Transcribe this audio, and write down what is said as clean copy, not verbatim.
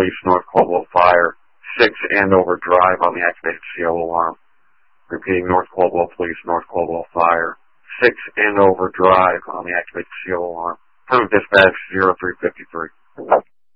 Police, North Caldwell Fire. 6 Andover Drive on the activated CO alarm. Repeating, North Caldwell Police, North Caldwell Fire. 6 Andover Drive on the activated CO alarm. Proof dispatch 0353.